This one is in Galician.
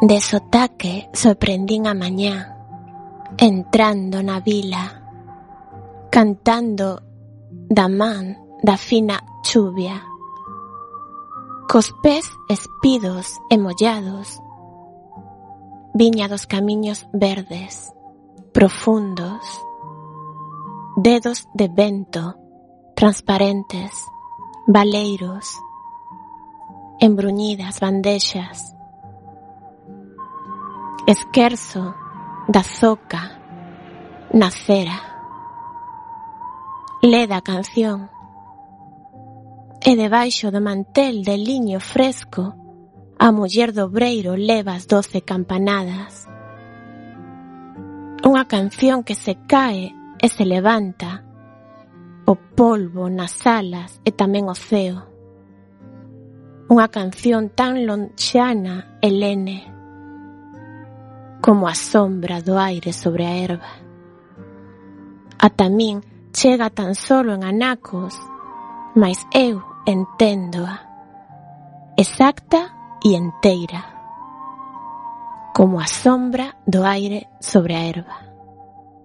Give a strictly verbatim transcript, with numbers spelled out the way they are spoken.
De sotaque sorprendín a mañá, entrando na vila, cantando da man da fina chuvia, cos pés espidos e mollados, viña dos camiños verdes, profundos, dedos de vento, transparentes, valeiros, embruñidas bandexas, esquerzo da zoca na cera. Leda a canción e debaixo do mantel de liño fresco a muller do obreiro leva as doce campanadas. Unha canción que se cae e se levanta, o polvo nas alas e tamén o ceo. Unha canción tan lonxana e lene como a sombra do aire sobre a herba. Ata min chega tan solo en anacos, mas eu enténdoa, exacta e enteira, como a sombra do aire sobre a herba.